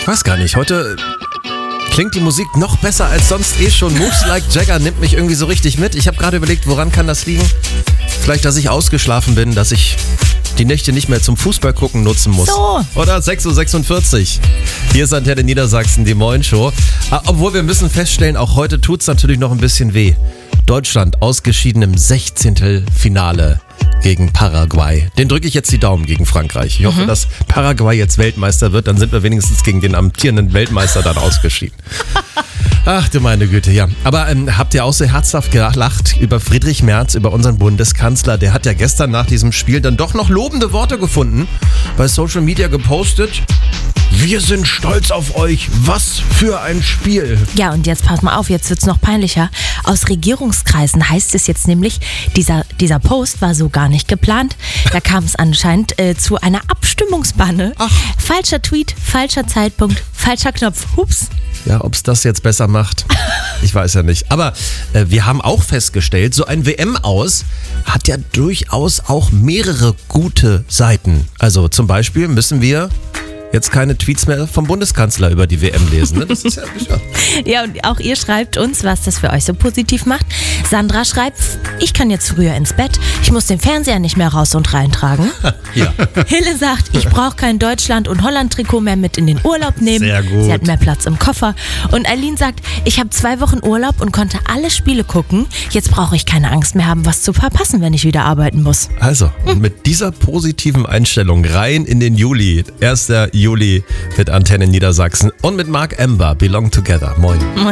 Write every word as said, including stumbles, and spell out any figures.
Ich weiß gar nicht, heute klingt die Musik noch besser als sonst eh schon. Moves Like Jagger nimmt mich irgendwie so richtig mit. Ich habe gerade überlegt, woran kann das liegen? Vielleicht, dass ich ausgeschlafen bin, dass ich die Nächte nicht mehr zum Fußball gucken nutzen muss. So. Oder sechs Uhr sechsundvierzig. Hier ist Antenne Niedersachsen, die Moin-Show. Obwohl wir müssen feststellen, auch heute tut es natürlich noch ein bisschen weh. Deutschland ausgeschieden im Sechzehntelfinale gegen Paraguay. Den drücke ich jetzt die Daumen gegen Frankreich. Ich hoffe, mhm. dass Paraguay jetzt Weltmeister wird. Dann sind wir wenigstens gegen den amtierenden Weltmeister dann ausgeschieden. Ach du meine Güte, ja. Aber ähm, habt ihr auch so herzhaft gelacht über Friedrich Merz, über unseren Bundeskanzler? Der hat ja gestern nach diesem Spiel dann doch noch lobende Worte gefunden. Bei Social Media gepostet. Wir sind stolz auf euch. Was für ein Spiel. Ja, und jetzt pass mal auf, jetzt wird's noch peinlicher. Aus Regierungskreisen heißt es jetzt nämlich, dieser, dieser Post war so gar nicht geplant. Da kam es anscheinend äh, zu einer Abstimmungsbanne. Ach. Falscher Tweet, falscher Zeitpunkt, falscher Knopf. Hups. Ja, ob es das jetzt besser macht, ich weiß ja nicht. Aber äh, wir haben auch festgestellt, so ein W M-Aus hat ja durchaus auch mehrere gute Seiten. Also zum Beispiel müssen wir jetzt keine Tweets mehr vom Bundeskanzler über die W M lesen. Ne? Das ist ja sicher. Ja, und auch ihr schreibt uns, was das für euch so positiv macht. Sandra schreibt, ich kann jetzt früher ins Bett, ich muss den Fernseher nicht mehr raus und reintragen. Ja. Hille sagt, ich brauche kein Deutschland- und Holland-Trikot mehr mit in den Urlaub nehmen. Sehr gut. Sie hat mehr Platz im Koffer. Und Eileen sagt, ich habe zwei Wochen Urlaub und konnte alle Spiele gucken. Jetzt brauche ich keine Angst mehr haben, was zu verpassen, wenn ich wieder arbeiten muss. Also, und mit dieser positiven Einstellung rein in den Juli. erster Juli mit Antenne Niedersachsen und mit Mark Ember, Belong Together. Moin. Moin.